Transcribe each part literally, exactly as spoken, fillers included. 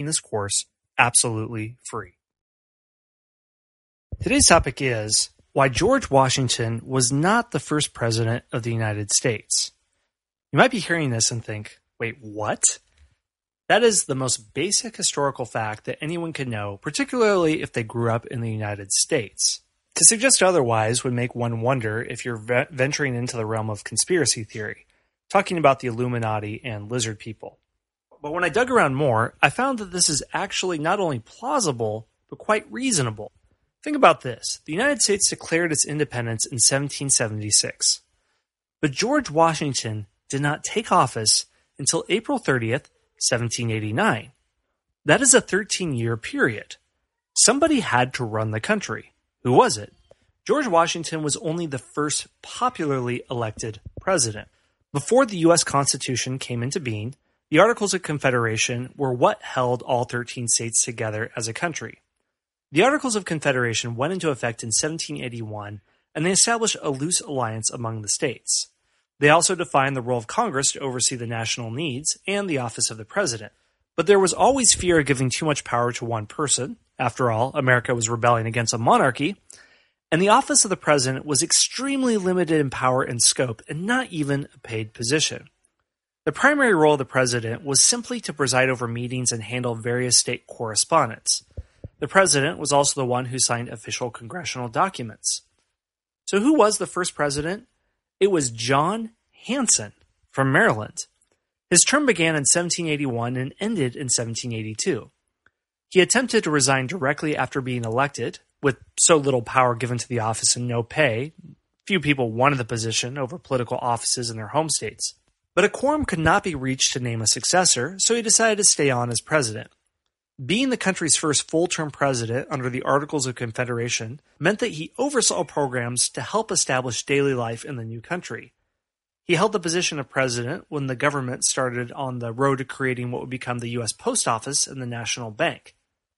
this course absolutely free. Today's topic is why George Washington was not the first president of the United States. You might be hearing this and think, wait, what? That is the most basic historical fact that anyone could know, particularly if they grew up in the United States. To suggest otherwise would make one wonder if you're ve- venturing into the realm of conspiracy theory, talking about the Illuminati and lizard people. But when I dug around more, I found that this is actually not only plausible, but quite reasonable. Think about this. The United States declared its independence in seventeen seventy-six. But George Washington did not take office until April thirtieth, seventeen eighty-nine. That is a thirteen-year period. Somebody had to run the country. Who was it? George Washington was only the first popularly elected president. Before the U S Constitution came into being, the Articles of Confederation were what held all thirteen states together as a country. The Articles of Confederation went into effect in seventeen eighty-one, and they established a loose alliance among the states. They also defined the role of Congress to oversee the national needs and the office of the president. But there was always fear of giving too much power to one person. After all, America was rebelling against a monarchy, and the office of the president was extremely limited in power and scope, and not even a paid position. The primary role of the president was simply to preside over meetings and handle various state correspondence. The president was also the one who signed official congressional documents. So who was the first president? It was John Hanson from Maryland. His term began in seventeen eighty-one and ended in seventeen eighty-two. He attempted to resign directly after being elected, with so little power given to the office and no pay. Few people wanted the position over political offices in their home states. But a quorum could not be reached to name a successor, so he decided to stay on as president. Being the country's first full-term president under the Articles of Confederation meant that he oversaw programs to help establish daily life in the new country. He held the position of president when the government started on the road to creating what would become the U S Post Office and the National Bank.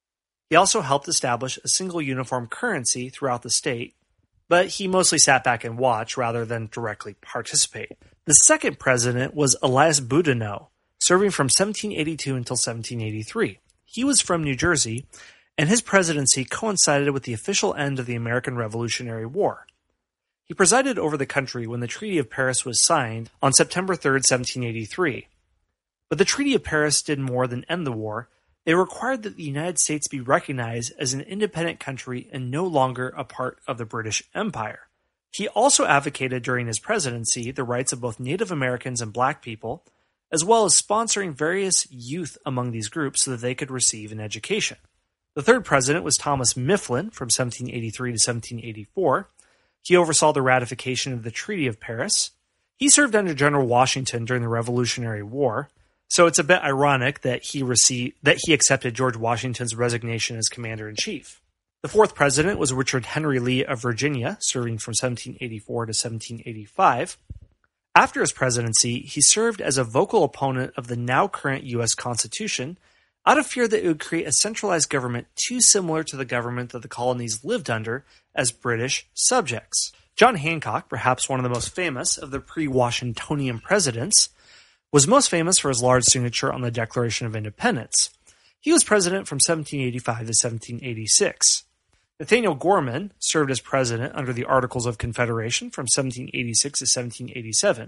He also helped establish a single uniform currency throughout the state, but he mostly sat back and watched rather than directly participate. The second president was Elias Boudinot, serving from seventeen eighty-two until seventeen eighty-three. He was from New Jersey, and his presidency coincided with the official end of the American Revolutionary War. He presided over the country when the Treaty of Paris was signed on September third, seventeen eighty-three. But the Treaty of Paris did more than end the war. It required that the United States be recognized as an independent country and no longer a part of the British Empire. He also advocated during his presidency the rights of both Native Americans and Black people, as well as sponsoring various youth among these groups so that they could receive an education. The third president was Thomas Mifflin from seventeen eighty-three to seventeen eighty-four. He oversaw the ratification of the Treaty of Paris. He served under General Washington during the Revolutionary War, so it's a bit ironic that he received that he accepted George Washington's resignation as commander-in-chief. The fourth president was Richard Henry Lee of Virginia, serving from seventeen eighty-four to seventeen eighty-five. After his presidency, he served as a vocal opponent of the now current U S Constitution out of fear that it would create a centralized government too similar to the government that the colonies lived under as British subjects. John Hancock, perhaps one of the most famous of the pre-Washingtonian presidents, was most famous for his large signature on the Declaration of Independence. He was president from seventeen eighty-five to seventeen eighty-six. Nathaniel Gorman served as president under the Articles of Confederation from seventeen eighty-six to seventeen eighty-seven.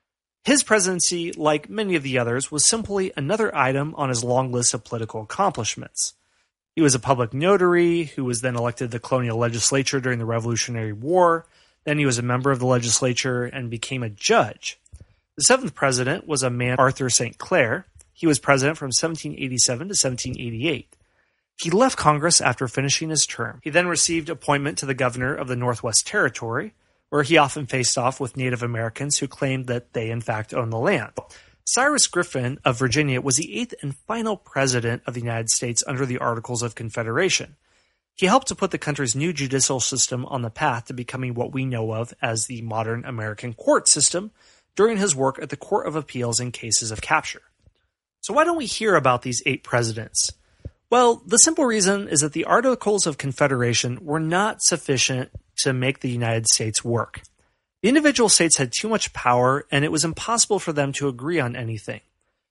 His presidency, like many of the others, was simply another item on his long list of political accomplishments. He was a public notary who was then elected to the colonial legislature during the Revolutionary War. Then he was a member of the legislature and became a judge. The seventh president was a man, Arthur Saint Clair. He was president from seventeen eighty-seven to seventeen eighty-eight. He left Congress after finishing his term. He then received appointment to the governor of the Northwest Territory, where he often faced off with Native Americans who claimed that they in fact owned the land. Cyrus Griffin of Virginia was the eighth and final president of the United States under the Articles of Confederation. He helped to put the country's new judicial system on the path to becoming what we know of as the modern American court system during his work at the Court of Appeals in cases of capture. So why don't we hear about these eight presidents? Well, the simple reason is that the Articles of Confederation were not sufficient to make the United States work. The individual states had too much power, and it was impossible for them to agree on anything.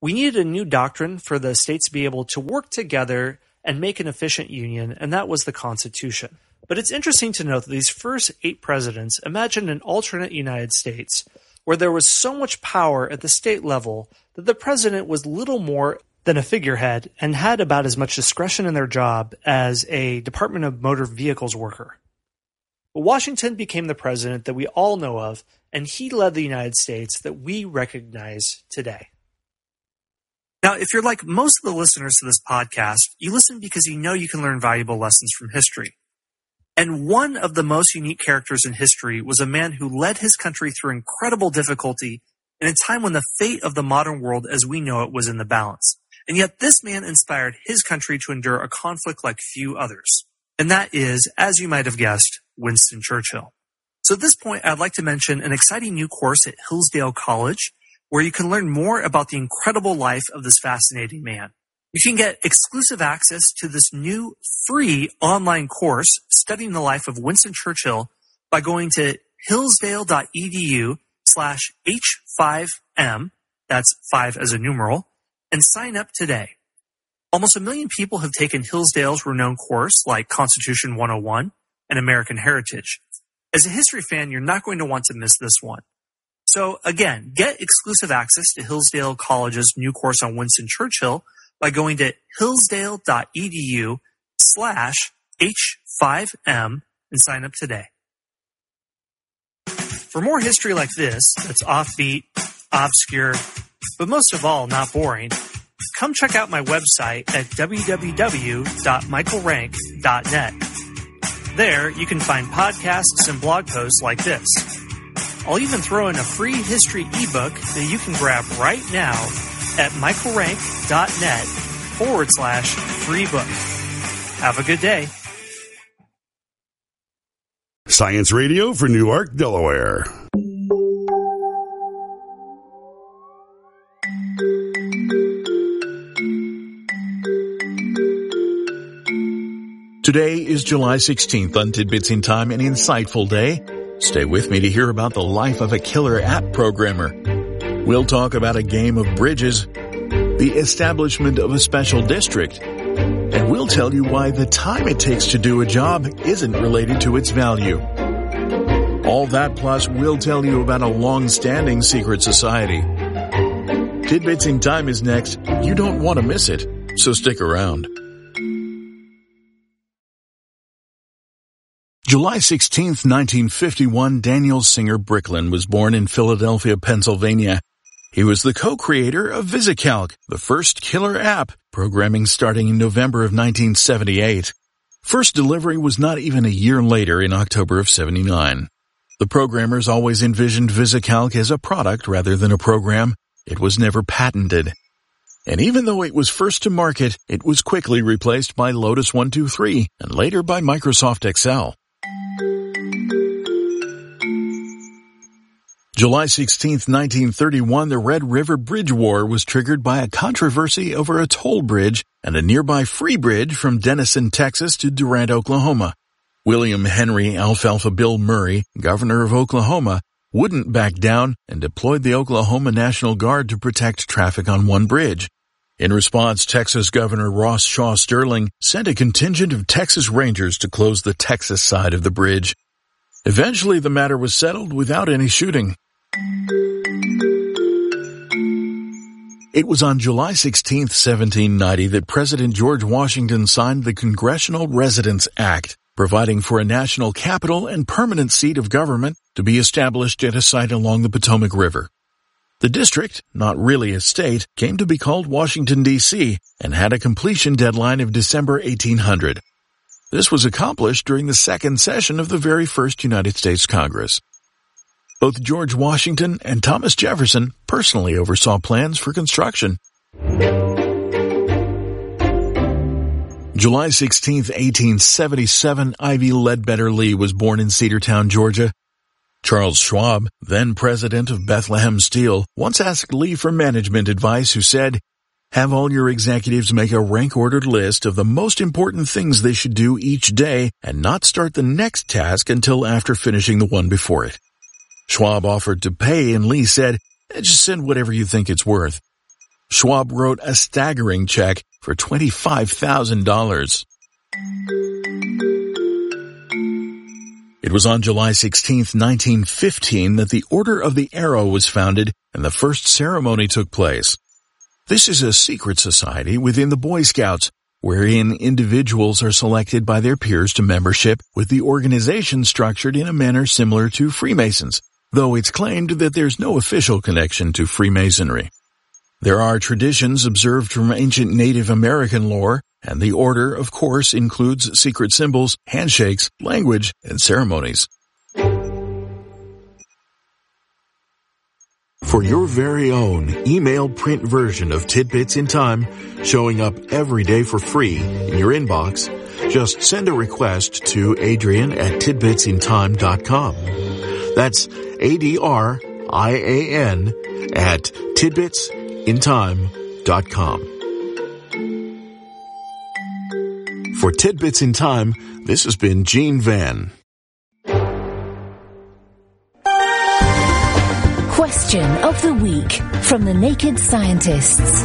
We needed a new doctrine for the states to be able to work together and make an efficient union, and that was the Constitution. But it's interesting to note that these first eight presidents imagined an alternate United States where there was so much power at the state level that the president was little more than a figurehead and had about as much discretion in their job as a Department of Motor Vehicles worker. But Washington became the president that we all know of, and he led the United States that we recognize today. Now, if you're like most of the listeners to this podcast, you listen because you know you can learn valuable lessons from history. And one of the most unique characters in history was a man who led his country through incredible difficulty in a time when the fate of the modern world as we know it was in the balance. And yet this man inspired his country to endure a conflict like few others. And that is, as you might have guessed, Winston Churchill. So at this point, I'd like to mention an exciting new course at Hillsdale College where you can learn more about the incredible life of this fascinating man. You can get exclusive access to this new free online course studying the life of Winston Churchill by going to hillsdale.edu slash H5M, that's five as a numeral, and sign up today. Almost a million people have taken Hillsdale's renowned course like Constitution one oh one and American Heritage. As a history fan, you're not going to want to miss this one. So again, get exclusive access to Hillsdale College's new course on Winston Churchill by going to hillsdale.edu slash H5M and sign up today. For more history like this, that's offbeat, obscure, but most of all, not boring, come check out my website at w w w dot michael rank dot net. There, you can find podcasts and blog posts like this. I'll even throw in a free history ebook that you can grab right now at michaelrank.net forward slash free book. Have a good day. Science Radio for Newark, Delaware. Today is July sixteenth on Tidbits in Time, an insightful day. Stay with me to hear about the life of a killer app programmer. We'll talk about a game of bridges, the establishment of a special district, and we'll tell you why the time it takes to do a job isn't related to its value. All that plus we'll tell you about a long-standing secret society. Tidbits in Time is next. You don't want to miss it, so stick around. July sixteenth, nineteen fifty-one, Daniel Singer Bricklin was born in Philadelphia, Pennsylvania. He was the co-creator of VisiCalc, the first killer app, programming starting in November of nineteen seventy-eight. First delivery was not even a year later in October of seventy-nine. The programmers always envisioned VisiCalc as a product rather than a program. It was never patented. And even though it was first to market, it was quickly replaced by Lotus one two three and later by Microsoft Excel. July sixteenth, nineteen thirty-one, the Red River Bridge War was triggered by a controversy over a toll bridge and a nearby free bridge from Denison, Texas to Durant, Oklahoma. William Henry Alfalfa Bill Murray, governor of Oklahoma, wouldn't back down and deployed the Oklahoma National Guard to protect traffic on one bridge. In response, Texas Governor Ross Shaw Sterling sent a contingent of Texas Rangers to close the Texas side of the bridge. Eventually, the matter was settled without any shooting. It was on July sixteenth, seventeen ninety that President George Washington signed the Congressional Residence Act, providing for a national capital and permanent seat of government to be established at a site along the Potomac River. The district, not really a state, came to be called Washington, D C, and had a completion deadline of December eighteen hundred. This was accomplished during the second session of the very first United States Congress. Both George Washington and Thomas Jefferson personally oversaw plans for construction. July sixteenth, eighteen seventy-seven, Ivy Ledbetter Lee was born in Cedartown, Georgia. Charles Schwab, then president of Bethlehem Steel, once asked Lee for management advice, who said, "Have all your executives make a rank-ordered list of the most important things they should do each day and not start the next task until after finishing the one before it." Schwab offered to pay, and Lee said, "Just send whatever you think it's worth." Schwab wrote a staggering check for twenty-five thousand dollars. It was on July sixteenth, nineteen fifteen, that the Order of the Arrow was founded and the first ceremony took place. This is a secret society within the Boy Scouts, wherein individuals are selected by their peers to membership, with the organization structured in a manner similar to Freemasons, though it's claimed that there's no official connection to Freemasonry. There are traditions observed from ancient Native American lore, and the order, of course, includes secret symbols, handshakes, language, and ceremonies. For your very own email print version of Tidbits in Time, showing up every day for free in your inbox, just send a request to Adrian at tidbits in time dot com. That's A D R I A N at tidbits in time dot com. For Tidbits in Time, this has been Gene Van. Question of the Week from the Naked Scientists.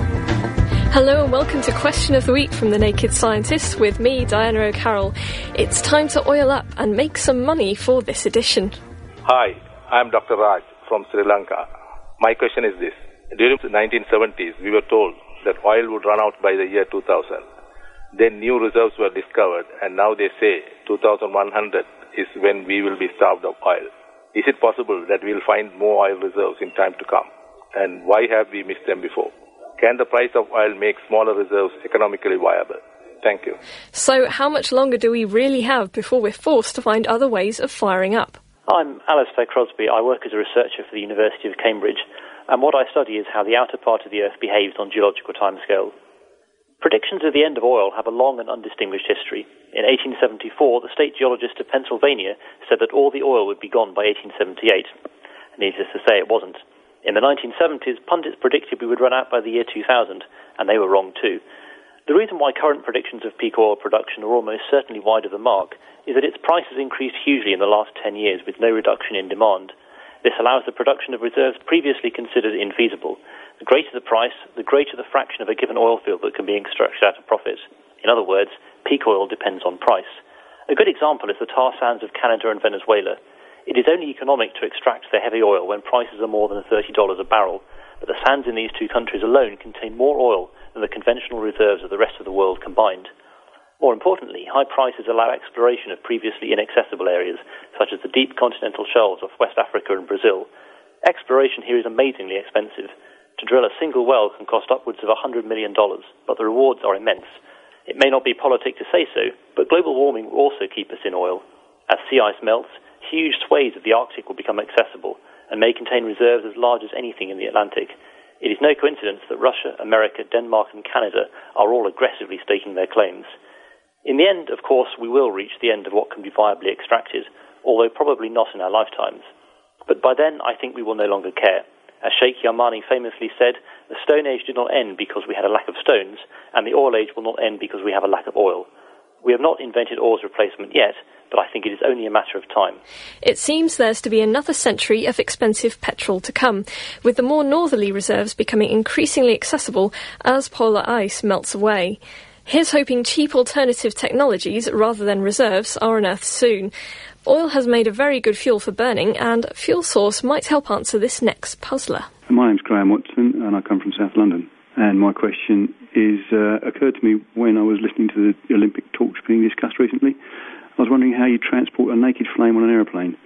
Hello and welcome to Question of the Week from the Naked Scientists with me, Diana O'Carroll. It's time to oil up and make some money for this edition. Hi, I'm Doctor Raj from Sri Lanka. My question is this. During the nineteen seventies, we were told that oil would run out by the year two thousand. Then new reserves were discovered, and now they say two thousand one hundred is when we will be starved of oil. Is it possible that we'll find more oil reserves in time to come? And why have we missed them before? Can the price of oil make smaller reserves economically viable? Thank you. So how much longer do we really have before we're forced to find other ways of firing up? I'm Alistair Crosby. I work as a researcher for the University of Cambridge, and what I study is how the outer part of the Earth behaves on geological timescales. Predictions of the end of oil have a long and undistinguished history. In eighteen seventy-four, the state geologist of Pennsylvania said that all the oil would be gone by eighteen seventy-eight. Needless to say, it wasn't. In the nineteen seventies, pundits predicted we would run out by the year two thousand, and they were wrong too. The reason why current predictions of peak oil production are almost certainly wide of the mark is that its price has increased hugely in the last ten years with no reduction in demand. This allows the production of reserves previously considered infeasible. The greater the price, the greater the fraction of a given oil field that can be extracted out of profit. In other words, peak oil depends on price. A good example is the tar sands of Canada and Venezuela. It is only economic to extract the heavy oil when prices are more than thirty dollars a barrel, but the sands in these two countries alone contain more oil than the conventional reserves of the rest of the world combined. More importantly, high prices allow exploration of previously inaccessible areas, such as the deep continental shelves of West Africa and Brazil. Exploration here is amazingly expensive. To drill a single well can cost upwards of one hundred million dollars, but the rewards are immense. It may not be politic to say so, but global warming will also keep us in oil. As sea ice melts, huge swathes of the Arctic will become accessible and may contain reserves as large as anything in the Atlantic. It is no coincidence that Russia, America, Denmark and Canada are all aggressively staking their claims. In the end, of course, we will reach the end of what can be viably extracted, although probably not in our lifetimes. But by then, I think we will no longer care. As Sheikh Yamani famously said, the Stone Age did not end because we had a lack of stones, and the Oil Age will not end because we have a lack of oil. We have not invented oil's replacement yet, but I think it is only a matter of time. It seems there's to be another century of expensive petrol to come, with the more northerly reserves becoming increasingly accessible as polar ice melts away. Here's hoping cheap alternative technologies, rather than reserves, are unearthed soon. Oil has made a very good fuel for burning, and Fuel Source might help answer this next puzzler. My name's Graham Watson, and I come from South London. And my question is uh, occurred to me when I was listening to the Olympic torch being discussed recently. I was wondering how you transport a naked flame on an aeroplane.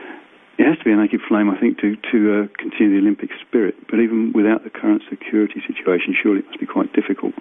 It has to be a naked flame, I think, to, to uh, continue the Olympic spirit. But even without the current security situation, surely it must be quite difficult.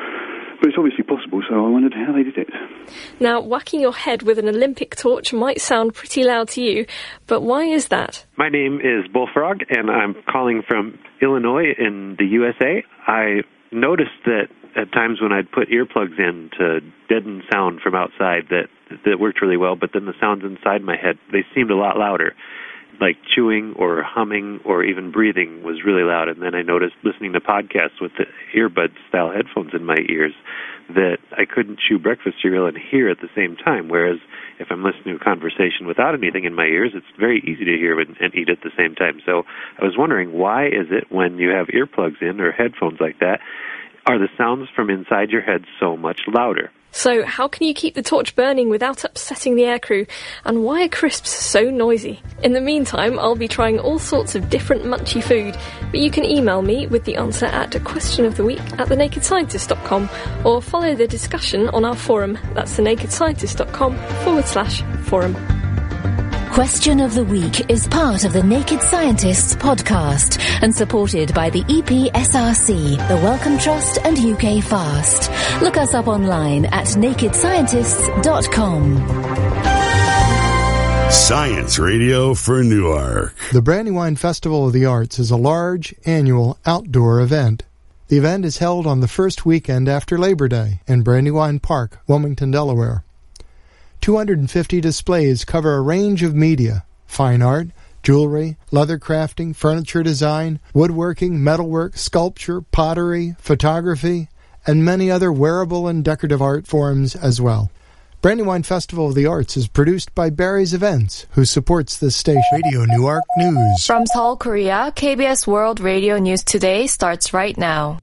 But it's obviously possible, so I wondered how they did it. Now, whacking your head with an Olympic torch might sound pretty loud to you, but why is that? My name is Bullfrog, and I'm calling from Illinois in the U S A. I noticed that at times when I'd put earplugs in to deaden sound from outside, that that worked really well, but then the sounds inside my head, they seemed a lot louder. Like chewing or humming or even breathing was really loud. And then I noticed listening to podcasts with the earbud-style headphones in my ears that I I couldn't chew breakfast cereal and hear at the same time, whereas if I'm listening to a conversation without anything in my ears, it's very easy to hear and, and eat at the same time. So I was wondering, why is it when you have earplugs in or headphones like that, are the sounds from inside your head so much louder? So how can you keep the torch burning without upsetting the aircrew? And why are crisps so noisy? In the meantime, I'll be trying all sorts of different munchy food, but you can email me with the answer at a question of the week at the naked scientist dot com or follow the discussion on our forum. That's the naked scientist dot com forward slash forum. Question of the Week is part of the Naked Scientists podcast and supported by the E P S R C, the Wellcome Trust and U K Fast. Look us up online at naked scientists dot com. Science Radio for Newark. The Brandywine Festival of the Arts is a large, annual, outdoor event. The event is held on the first weekend after Labor Day in Brandywine Park, Wilmington, Delaware. two hundred fifty displays cover a range of media: fine art, jewelry, leather crafting, furniture design, woodworking, metalwork, sculpture, pottery, photography, and many other wearable and decorative art forms as well. Brandywine Festival of the Arts is produced by Barry's Events, who supports this station. Radio Newark News. From Seoul, Korea, K B S World Radio News Today starts right now.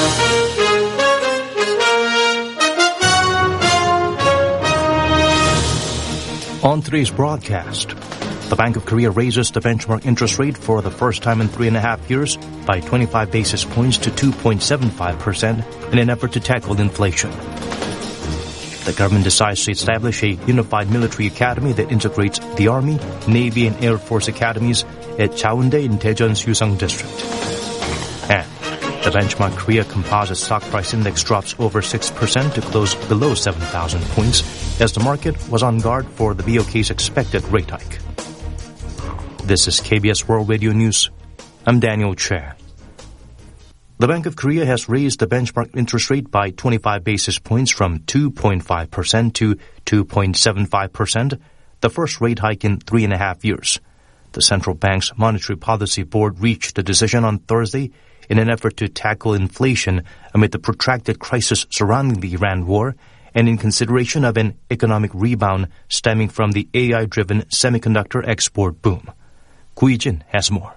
On today's broadcast, the Bank of Korea raises the benchmark interest rate for the first time in three and a half years by twenty-five basis points to two point seven five percent in an effort to tackle inflation. The government decides to establish a unified military academy that integrates the Army, Navy, and Air Force academies at Chaeundae in Daejeon's Yuseong district. And the benchmark Korea Composite Stock Price Index drops over six percent to close below seven thousand points as the market was on guard for the B O K's expected rate hike. This is K B S World Radio News. I'm Daniel Che. The Bank of Korea has raised the benchmark interest rate by twenty-five basis points from two point five percent to two point seven five percent, the first rate hike in three and a half years. The central bank's Monetary Policy Board reached the decision on Thursday in an effort to tackle inflation amid the protracted crisis surrounding the Iran war and in consideration of an economic rebound stemming from the A I-driven semiconductor export boom. Gu Yijin has more.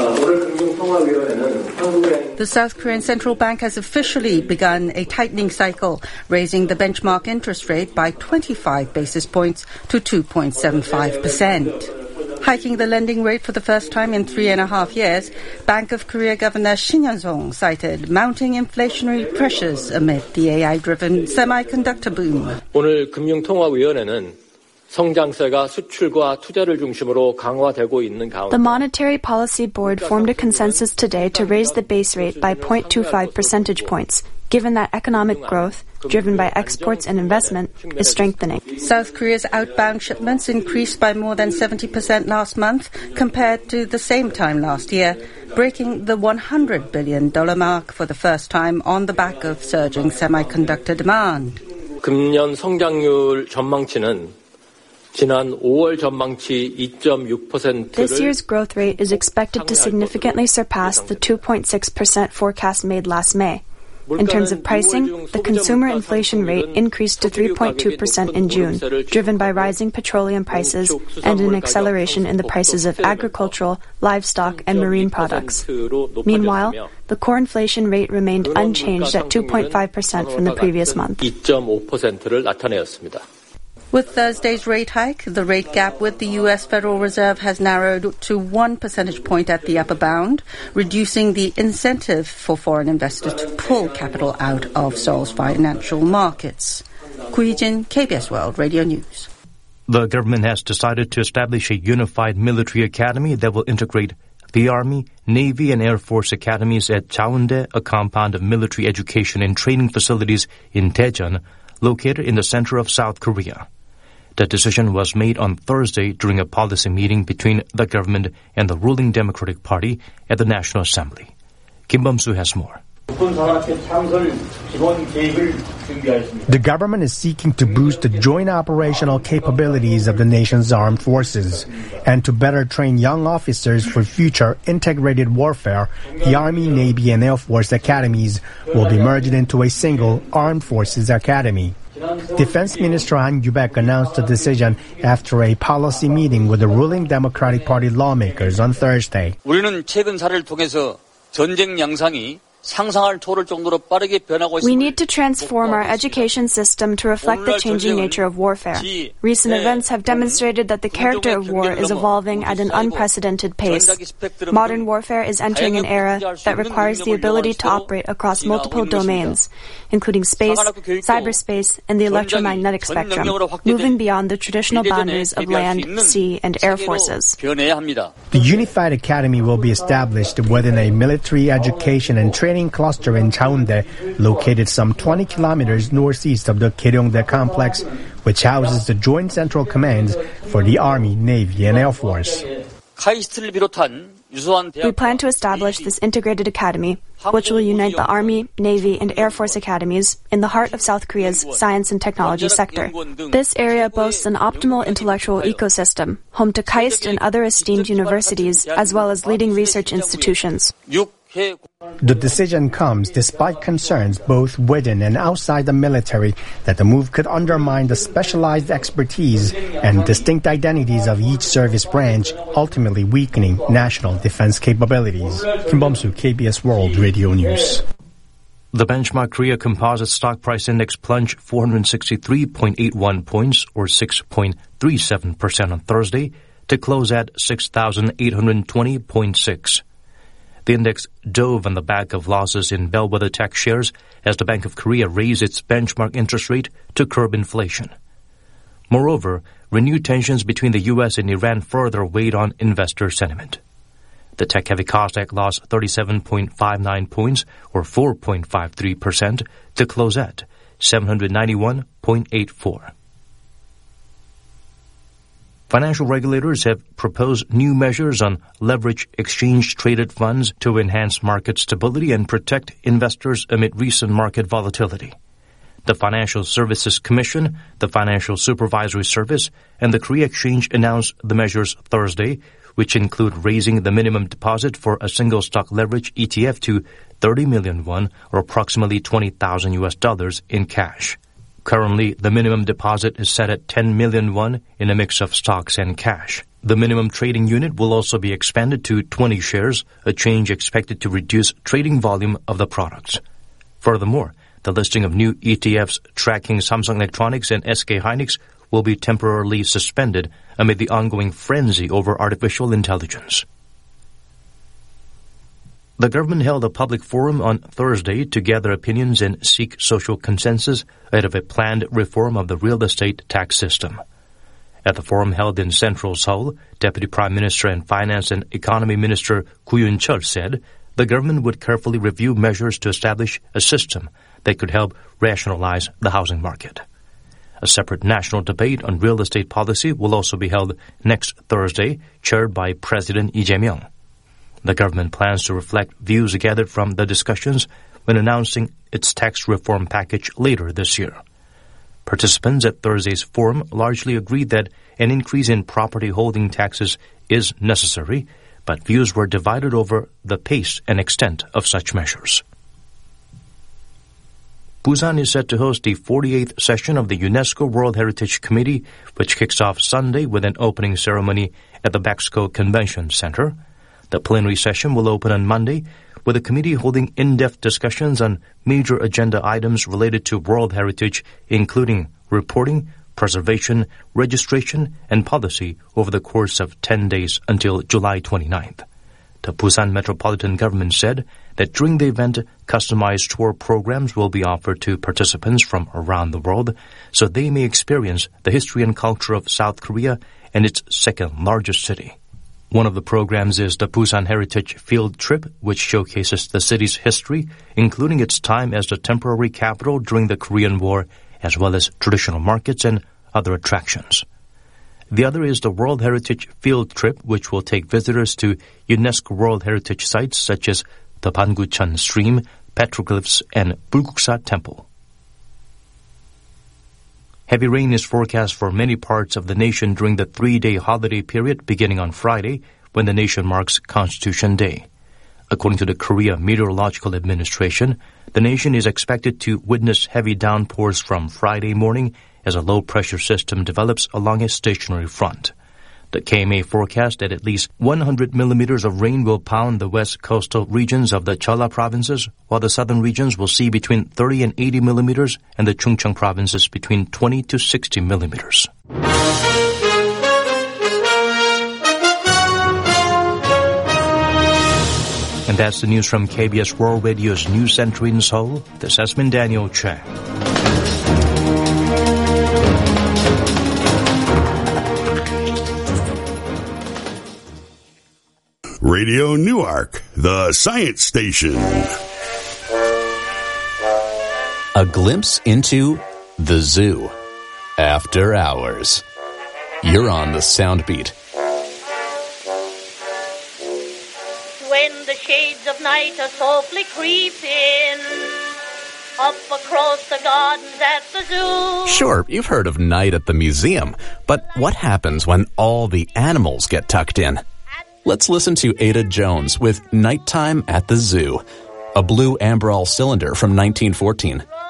The South Korean Central Bank has officially begun a tightening cycle, raising the benchmark interest rate by twenty-five basis points to two point seven five percent. Hiking the lending rate for the first time in three and a half years, Bank of Korea Governor Shin Yeon-song cited mounting inflationary pressures amid the A I-driven semiconductor boom. 오늘 금융통화위원회는 성장세가 수출과 투자를 중심으로 강화되고 있는 가운데 The Monetary Policy Board formed a consensus today to raise the base rate by zero point two five percentage points, given that economic growth, driven by exports and investment, is strengthening. South Korea's outbound shipments increased by more than seventy percent last month compared to the same time last year, breaking the one hundred billion dollars mark for the first time on the back of surging semiconductor demand. 금년 성장률 전망치는 지난 오월 전망치 이 점 육 퍼센트를 This year's growth rate is expected to significantly surpass the two point six percent forecast made last May. In terms of pricing, the consumer inflation rate increased to three point two percent in June, driven by rising petroleum prices and an acceleration in the prices of agricultural, livestock, and marine products. Meanwhile, the core inflation rate remained unchanged at two point five percent from the previous month. 이 점 오 퍼센트를 나타내었습니다. With Thursday's rate hike, the rate gap with the U S Federal Reserve has narrowed to one percentage point at the upper bound, reducing the incentive for foreign investors to pull capital out of Seoul's financial markets. Gu Yijin, K B S World Radio News. The government has decided to establish a unified military academy that will integrate the Army, Navy, and Air Force academies at Chaeundae, a compound of military education and training facilities in Daejeon, located in the center of South Korea. The decision was made on Thursday during a policy meeting between the government and the ruling Democratic Party at the National Assembly. Kim Bum-soo has more. The government is seeking to boost the joint operational capabilities of the nation's armed forces and to better train young officers for future integrated warfare. The Army, Navy, and Air Force academies will be merged into a single Armed Forces Academy. Defense Minister Han Yu-baek announced the decision after a policy meeting with the ruling Democratic Party lawmakers on Thursday. 우리는 최근 사례를 통해서 전쟁 양상이 상상할 초월 정도로 빠르게 변하고 있습니다. We need to transform our education system to reflect the changing nature of warfare. Recent events have demonstrated that the character of war is evolving at an unprecedented pace. Modern warfare is entering an era that requires the ability to operate across multiple domains, including space, cyberspace, and the electromagnetic spectrum, moving beyond the traditional boundaries of land, sea, and air forces. The Unified Academy will be established within a military education and training cluster in Cheondae, located some twenty kilometers northeast of the Gyeongdae complex, which houses the Joint Central Commands for the Army, Navy, and Air Force. We plan to establish this integrated academy, which will unite the Army, Navy, and Air Force academies in the heart of South Korea's science and technology sector. This area boasts an optimal intellectual ecosystem, home to KAIST and other esteemed universities, as well as leading research institutions. The decision comes despite concerns both within and outside the military that the move could undermine the specialized expertise and distinct identities of each service branch, ultimately weakening national defense capabilities. Kim Bum-soo, K B S World Radio News. The benchmark Korea Composite Stock Price Index plunged four hundred sixty-three point eight one points, or six point three seven percent on Thursday, to close at six thousand eight hundred twenty point six. The index dove on the back of losses in bellwether tech shares as the Bank of Korea raised its benchmark interest rate to curb inflation. Moreover, renewed tensions between the U S and Iran further weighed on investor sentiment. The tech-heavy Kosdaq lost thirty-seven point five nine points, or four point five three percent, to close at seven hundred ninety-one point eight four. Financial regulators have proposed new measures on leverage exchange-traded funds to enhance market stability and protect investors amid recent market volatility. The Financial Services Commission, the Financial Supervisory Service, and the Korea Exchange announced the measures Thursday, which include raising the minimum deposit for a single stock leverage E T F to thirty million won, or approximately twenty thousand U S dollars in cash. Currently, the minimum deposit is set at ten million won in a mix of stocks and cash. The minimum trading unit will also be expanded to twenty shares, a change expected to reduce trading volume of the products. Furthermore, the listing of new E T Fs tracking Samsung Electronics and S K Hynix will be temporarily suspended amid the ongoing frenzy over artificial intelligence. The government held a public forum on Thursday to gather opinions and seek social consensus ahead of a planned reform of the real estate tax system. At the forum held in central Seoul, Deputy Prime Minister and Finance and Economy Minister Gu Yun-chul said the government would carefully review measures to establish a system that could help rationalize the housing market. A separate national debate on real estate policy will also be held next Thursday, chaired by President Lee Jae-myung. The government plans to reflect views gathered from the discussions when announcing its tax reform package later this year. Participants at Thursday's forum largely agreed that an increase in property holding taxes is necessary, but views were divided over the pace and extent of such measures. Busan is set to host the forty-eighth session of the UNESCO World Heritage Committee, which kicks off Sunday with an opening ceremony at the Baxco Convention Center. The plenary session will open on Monday, with the committee holding in-depth discussions on major agenda items related to World Heritage, including reporting, preservation, registration, and policy over the course of ten days until July twenty-ninth. The Busan Metropolitan Government said that during the event, customized tour programs will be offered to participants from around the world so they may experience the history and culture of South Korea and its second largest city. One of the programs is the Busan Heritage Field Trip, which showcases the city's history, including its time as the temporary capital during the Korean War, as well as traditional markets and other attractions. The other is the World Heritage Field Trip, which will take visitors to UNESCO World Heritage sites such as the Bangucheon Stream, petroglyphs, and Bulguksa Temple. Heavy rain is forecast for many parts of the nation during the three-day holiday period beginning on Friday, when the nation marks Constitution Day. According to the Korea Meteorological Administration, the nation is expected to witness heavy downpours from Friday morning as a low-pressure system develops along a stationary front. The K M A forecast that at least one hundred millimeters of rain will pound the west coastal regions of the Jeolla provinces, while the southern regions will see between thirty and eighty millimeters, and the Chungcheong provinces between twenty to sixty millimeters. And that's the news from K B S World Radio's News Center in Seoul. This has been Daniel Chang. Radio Newark, the science station. A glimpse into the zoo. After hours. You're on the sound beat. When the shades of night are softly creeping up across the gardens at the zoo. Sure, you've heard of night at the museum, but what happens when all the animals get tucked in? Let's listen to Ada Jones with Nighttime at the Zoo, a blue Amberol cylinder from nineteen fourteen.